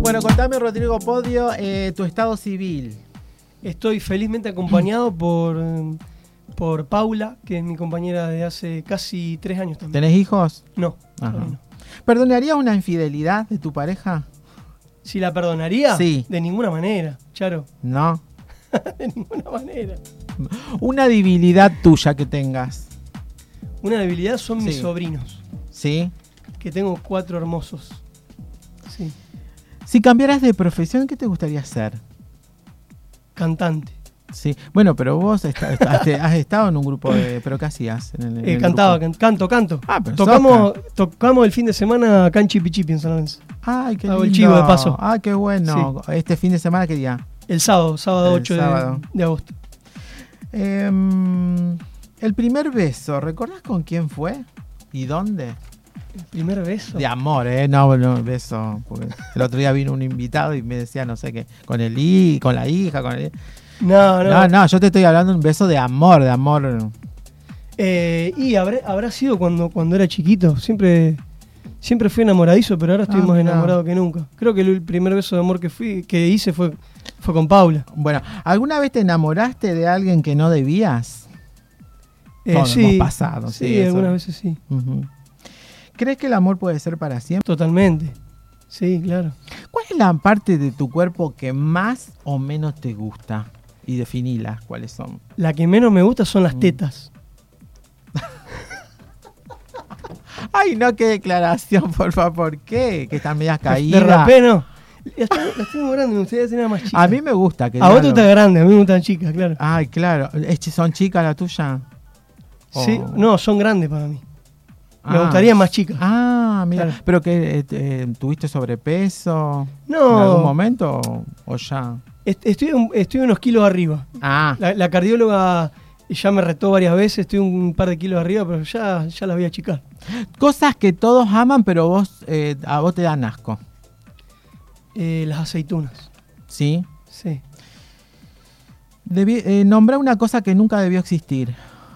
Bueno, contame, Rodrigo Podio, tu estado civil. Estoy felizmente acompañado por Paula, que es mi compañera de hace casi 3 años también. ¿Tenés hijos? No, Ajá. no. ¿Perdonarías una infidelidad de tu pareja? ¿Si la perdonaría? Sí. De ninguna manera, Charo. No. De ninguna manera. Una debilidad tuya que tengas. Una debilidad son mis Sí. sobrinos, ¿Sí? que tengo 4 hermosos. Sí. Si cambiaras de profesión, ¿qué te gustaría hacer? Cantante. Sí. Bueno, pero vos has estado en un grupo de... ¿Pero qué hacías? En el Cantaba, grupo? canto. Ah, pero Tocamos el fin de semana acá en Chipi Chipi, en San Lorenzo. Ay, qué Hago lindo. el chivo de paso. Ah, qué bueno. Sí. ¿Este fin de semana qué día? El sábado 8 sábado. de agosto. El primer beso, ¿recordás con quién fue? ¿Y dónde? ¿El primer beso? De amor, no, beso. Porque el otro día vino un invitado y me decía, no sé qué, con la hija, con el... No, yo te estoy hablando de un beso de amor, Y habrá sido cuando era chiquito. Siempre fui enamoradizo, pero ahora estoy más enamorado que nunca. Creo que el primer beso de amor que hice fue con Paula. Bueno, ¿alguna vez te enamoraste de alguien que no debías? Sí, hemos pasado. Sí, algunas veces sí. Uh-huh. ¿Crees que el amor puede ser para siempre? Totalmente. Sí, claro. ¿Cuál es la parte de tu cuerpo que más o menos te gusta? Y definilas, ¿cuáles son? La que menos me gusta son las tetas. Ay, no, qué declaración, por favor. ¿Por qué? Que están medias caídas. De rapé, no. Las tengo grandes, me gustaría tener más chicas. A mí me gusta. A vos te gusta grande, a mí me gustan chicas, claro. Ay, claro. ¿Son chicas la tuya? Sí, no, son grandes para mí. Me gustaría más chicas. Ah, mira. Claro. ¿Pero que tuviste sobrepeso? No. ¿En algún momento o ya? Estoy unos kilos arriba. Ah. La cardióloga ya me retó varias veces, estoy un par de kilos arriba, pero ya las voy a achicar. Cosas que todos aman, pero a vos te dan asco. Las aceitunas. ¿Sí? Sí. Nombra una cosa que nunca debió existir.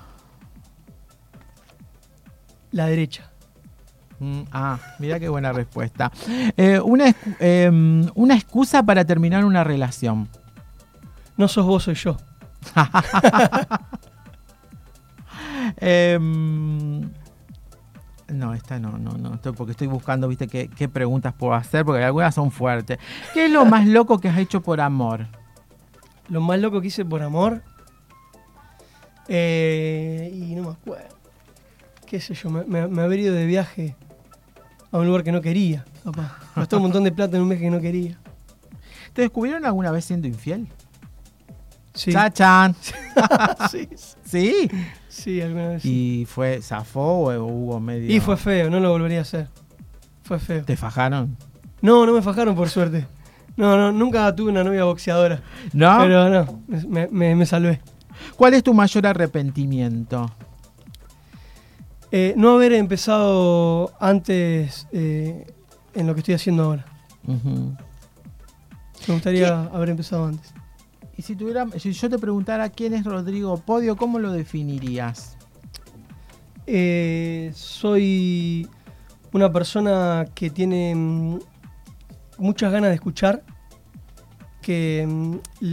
La derecha. Mira qué buena respuesta. Una excusa para terminar una relación. No sos vos, soy yo. No, esta no. Porque estoy buscando, viste, qué preguntas puedo hacer, porque algunas son fuertes. ¿Qué es lo más loco que has hecho por amor? Lo más loco que hice por amor. Y no me acuerdo. Qué sé yo, me haber ido de viaje a un lugar que no quería, papá. Gasté un montón de plata en un viaje que no quería. ¿Te descubrieron alguna vez siendo infiel? Sí. ¡Chachán! Sí. ¿Sí? Sí, alguna vez. ¿Y zafó o hubo medio...? Y fue feo, no lo volvería a hacer. Fue feo. ¿Te fajaron? No me fajaron por suerte. No, nunca tuve una novia boxeadora. ¿No? Pero no, me salvé. ¿Cuál es tu mayor arrepentimiento? No haber empezado antes en lo que estoy haciendo ahora. Uh-huh. Me gustaría haber empezado antes. Y si yo te preguntara quién es Rodrigo Podio, ¿cómo lo definirías? Soy una persona que tiene muchas ganas de escuchar, que